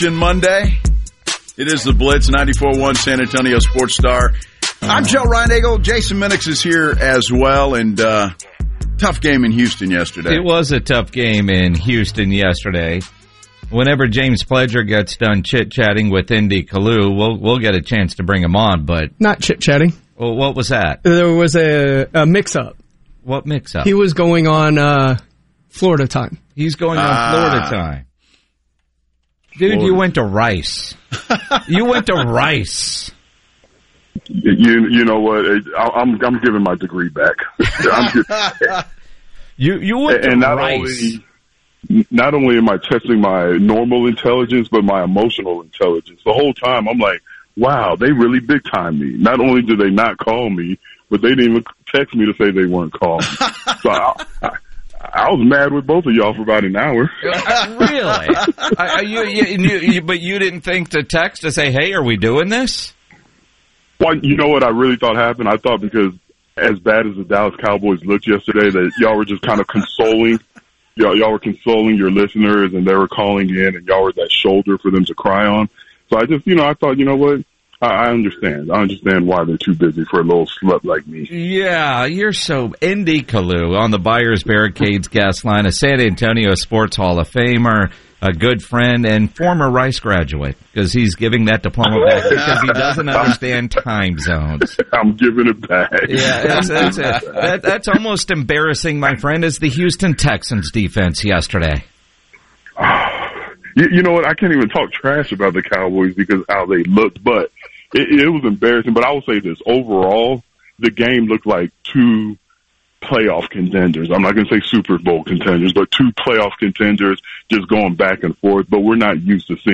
Monday. It is the Blitz 94.1 San Antonio Sports Star. I'm Joe Reinagle. Jason Minix is here as well, and tough game in Houston yesterday. It was a tough game in Houston yesterday. Whenever James Pledger gets done chit-chatting with Indy Kalu, we'll get a chance to bring him on, but... Not chit-chatting. Well, what was that? There was a mix-up. What mix-up? He was going on Florida time. He's going on Florida time. Dude, Florida. You went to Rice. You went to Rice. You know what? I'm giving my degree back. You went to Rice. Not only am I testing my normal intelligence, but my emotional intelligence. The whole time I'm like, wow, they really big time me. Not only did they not call me, but they didn't even text me to say they weren't calling. So I was mad with both of y'all for about an hour. Really? But you didn't think to text to say, hey, are we doing this? Well, you know what I really thought happened? I thought because as bad as the Dallas Cowboys looked yesterday, that y'all were just kind of consoling. Y'all were consoling your listeners, and they were calling in, and y'all were that shoulder for them to cry on. So I just, I thought, you know what? I understand. I understand why they're too busy for a little slut like me. Yeah, you're so... Indy Kalu on the Buyers Barricades guest line, a San Antonio Sports Hall of Famer, a good friend, and former Rice graduate, because he's giving that diploma back because he doesn't understand time zones. I'm giving it back. Yeah, that's almost embarrassing, my friend, as the Houston Texans defense yesterday. You know what? I can't even talk trash about the Cowboys because of how they looked, but it was embarrassing. But I will say this. Overall, the game looked like two playoff contenders. I'm not going to say Super Bowl contenders, but two playoff contenders just going back and forth. But we're not used to seeing